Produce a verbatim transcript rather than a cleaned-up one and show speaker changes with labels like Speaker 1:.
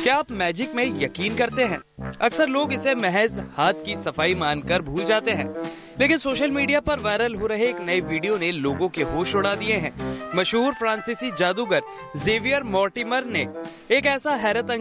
Speaker 1: क्या आप मैजिक में यकीन करते हैं? अक्सर लोग इसे महज हाथ की सफाई मानकर भूल जाते हैं, लेकिन सोशल मीडिया पर वायरल हो रहे एक नए वीडियो ने लोगों के होश उड़ा दिए हैं। मशहूर फ्रांसीसी जादूगर जेवियर मॉर्टिमर ने एक ऐसा हैरत